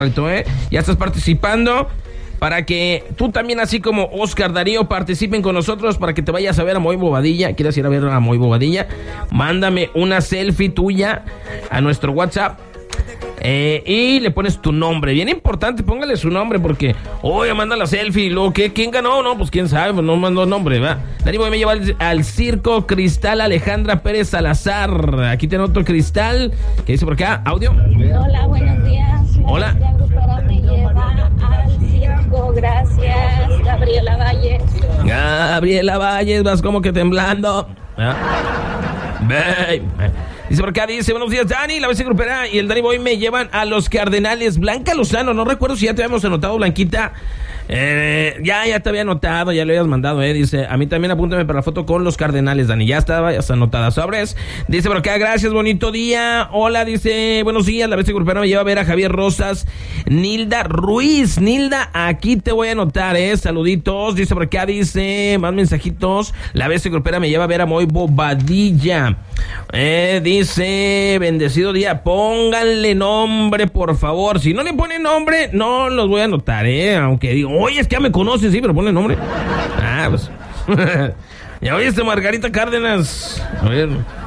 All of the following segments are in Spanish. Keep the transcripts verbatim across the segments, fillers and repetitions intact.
¿eh? Ya estás participando para que tú también, así como Oscar Darío, participen con nosotros para que te vayas a ver a Moy Bobadilla. ¿Quieres ir a ver a Moy Bobadilla? Mándame una selfie tuya a nuestro WhatsApp. Eh, y le pones tu nombre, bien importante, póngale su nombre porque, oye, manda la selfie y luego, ¿qué? ¿Quién ganó? No, pues quién sabe, pues no mandó nombre, ¿va? Dani Boy me lleva al, al circo Cristal Alejandra Pérez Salazar. Aquí tengo otro Cristal, que dice por acá, audio. Hola, buenos días. Hola. La agrupera me lleva al circo, gracias, Gabriela Valles. Gabriela Valles, vas como que temblando. ¿Ah? Ve. Dice por acá, dice, buenos días, Dani, la vez grupera y el Dani Boy me llevan a los Cardenales. Blanca Lozano, no recuerdo si ya te habíamos anotado, Blanquita. Eh, ya, ya te había anotado, ya lo habías mandado, eh. Dice, a mí también apúntame para la foto con los Cardenales, Dani. Ya estaba, ya está anotada, sobres. Dice por acá, gracias, bonito día. Hola, dice, buenos días, la vez grupera me lleva a ver a Javier Rosas. Nilda Ruiz, Nilda, aquí te voy a anotar, eh. Saluditos. Dice por acá, dice, más mensajitos. La vez grupera me lleva a ver a Moy Bobadilla. Eh, dice, bendecido día, pónganle nombre, por favor. Si no le ponen nombre, no los voy a anotar, eh. Aunque digo, oye, es que ya me conoces, sí, pero ponle nombre. Ah, pues. Ya oíste, Margarita Cárdenas. A ver.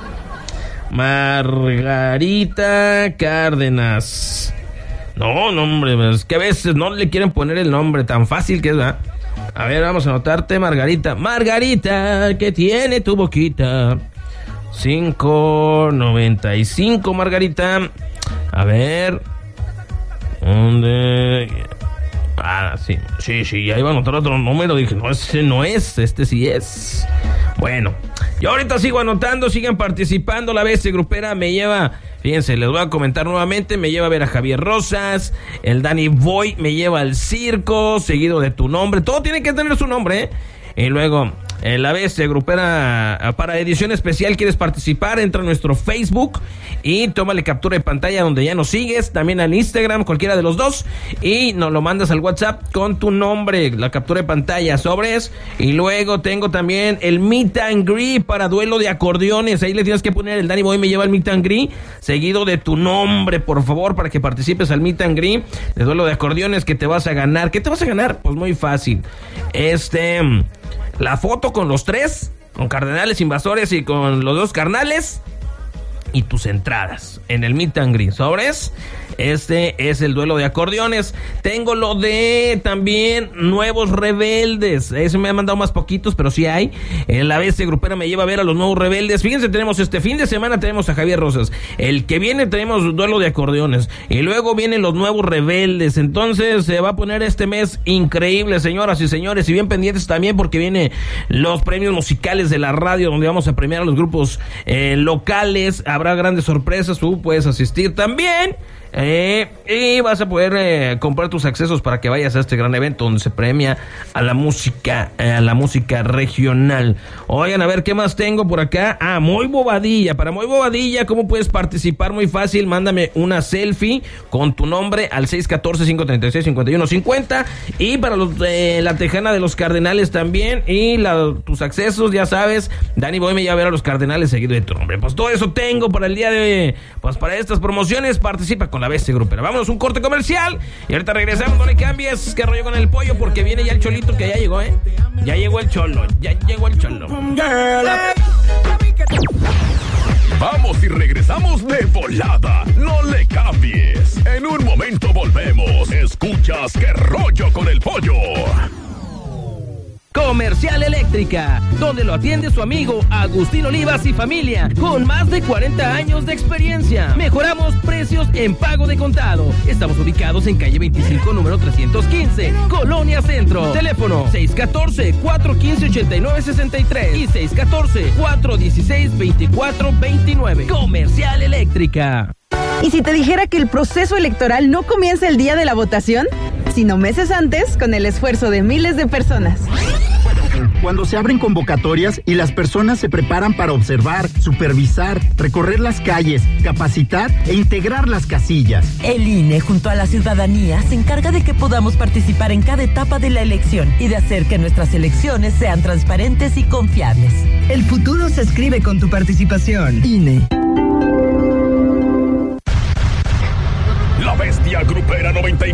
Margarita Cárdenas. No, nombre, es que a veces no le quieren poner el nombre tan fácil que es, ¿verdad? A ver, vamos a anotarte, Margarita. Margarita, que tiene tu boquita. cinco noventa y cinco, Margarita. A ver. ¿Dónde? Ah, sí. Sí, sí, ya iba a anotar otro número. Dije, no, ese no es, este sí es. Bueno, yo ahorita sigo anotando, sigan participando. La vez grupera me lleva, fíjense, les voy a comentar nuevamente, me lleva a ver a Javier Rosas. El Dani Boy me lleva al circo, seguido de tu nombre. Todo tiene que tener su nombre, ¿eh? Y luego, eh, la vez grupera para edición especial, ¿quieres participar? Entra a nuestro Facebook y tómale captura de pantalla donde ya nos sigues, también al Instagram, cualquiera de los dos, y nos lo mandas al WhatsApp con tu nombre, la captura de pantalla, sobres. Y luego tengo también el Meet and Greet para duelo de acordeones. Ahí le tienes que poner el Dani Boy me lleva al Meet and Greet, seguido de tu nombre, por favor, para que participes al Meet and Greet de duelo de acordeones, que te vas a ganar. ¿Qué te vas a ganar? Pues muy fácil. Este... La foto con los tres, con Cardenales Invasores y con los dos carnales, y tus entradas en el Meet and Greet. ¿Sobres? Este es el duelo de acordeones. Tengo lo de también Nuevos Rebeldes. Ese me ha mandado más poquitos, pero sí hay. En la vez grupera me lleva a ver a los Nuevos Rebeldes. Fíjense, tenemos este fin de semana, tenemos a Javier Rosas. El que viene tenemos duelo de acordeones. Y luego vienen los Nuevos Rebeldes. Entonces se va a poner este mes increíble, señoras y señores. Y bien pendientes también porque vienen los premios musicales de la radio, donde vamos a premiar a los grupos eh, locales. Habrá grandes sorpresas. Tú puedes asistir también. Eh, y vas a poder eh, comprar tus accesos para que vayas a este gran evento donde se premia a la música, eh, a la música regional. Oigan, a ver, ¿qué más tengo por acá? Ah, Moy Bobadilla. Para Moy Bobadilla, ¿cómo puedes participar? Muy fácil, mándame una selfie con tu nombre al seis uno cuatro, cinco tres seis, cinco uno cinco cero. Y para los de la Tejana de los Cardenales también. Y la, tus accesos, ya sabes, Dani Boy me lleva a ver a los Cardenales seguido de tu nombre. Pues todo eso tengo para el día de... Pues para estas promociones, participa con la bestia grupera. Vámonos, un corte comercial y ahorita regresamos. No le cambies. ¿Qué rollo con el pollo? Porque viene ya el cholito, que ya llegó, ¿eh? Ya llegó el cholo, ya llegó el cholo. Vamos y regresamos de volada. No le cambies. En un momento volvemos. Escuchas ¿Qué rollo con el pollo? Comercial Eléctrica, donde lo atiende su amigo Agustín Olivas y familia, con más de cuarenta años de experiencia. Mejoramos precios en pago de contado. Estamos ubicados en calle veinticinco, número trescientos quince, Colonia Centro. Teléfono seis uno cuatro, cuatro uno cinco, ocho nueve seis tres y seis uno cuatro, cuatro uno seis, dos cuatro dos nueve. Comercial Eléctrica. ¿Y si te dijera que el proceso electoral no comienza el día de la votación, sino meses antes, con el esfuerzo de miles de personas? Cuando se abren convocatorias y las personas se preparan para observar, supervisar, recorrer las calles, capacitar e integrar las casillas. El I N E, junto a la ciudadanía, se encarga de que podamos participar en cada etapa de la elección y de hacer que nuestras elecciones sean transparentes y confiables. El futuro se escribe con tu participación. I N E. La bestia grupera noventa y nueve.